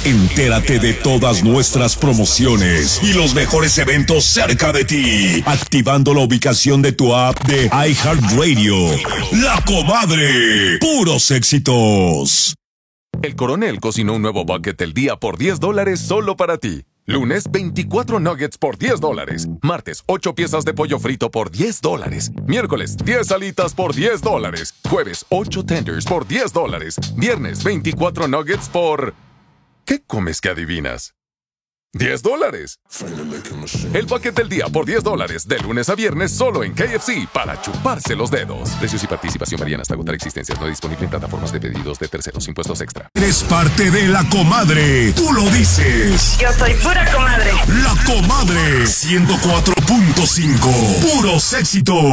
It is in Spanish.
Entérate de todas nuestras promociones y los mejores eventos cerca de ti, activando la ubicación de tu app de iHeartRadio. La Comadre, puros éxitos. El Coronel cocinó un nuevo bucket del día por $10 solo para ti. Lunes, 24 nuggets por $10. Martes, 8 piezas de pollo frito por $10. Miércoles, 10 alitas por $10. Jueves, 8 tenders por $10. Viernes, 24 nuggets por... ¿Qué comes que adivinas? $10. El bucket del día por $10, de lunes a viernes solo en KFC, para chuparse los dedos. Precios y participación varían hasta agotar existencias. No disponible en plataformas de pedidos de terceros. Impuestos extra. Eres parte de La Comadre. Tú lo dices. Yo soy pura comadre. La Comadre 104.5. Puros éxitos.